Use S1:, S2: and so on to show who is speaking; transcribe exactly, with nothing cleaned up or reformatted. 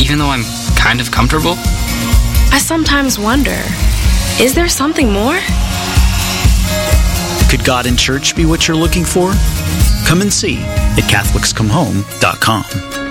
S1: even though I'm kind of comfortable?
S2: I sometimes wonder, is there something more?
S3: Could God in church be what you're looking for? Come and see at Catholics Come Home dot com.